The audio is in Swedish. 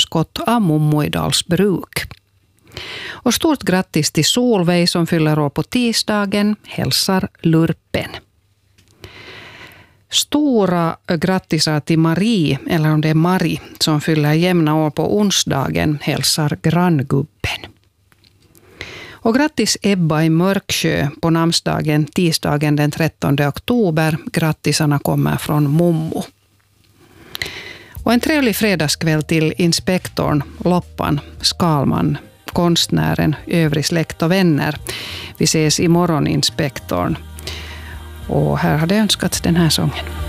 överskott av Mummoidals bruk. Och stort grattis till Solveig som fyller år på tisdagen, hälsar Lurpen. Stora grattisar till Marie, eller om det är Mari, som fyller jämna år på onsdagen, hälsar Granngubben. Och grattis Ebba i Mörksjö på namnsdagen tisdagen den 13 oktober. Grattisarna kommer från Mummo. Och en trevlig fredagskväll till inspektorn, Loppan, Skalman, konstnären, övrig släkt och vänner. Vi ses imorgon, inspektorn. Och här har det önskats den här sången.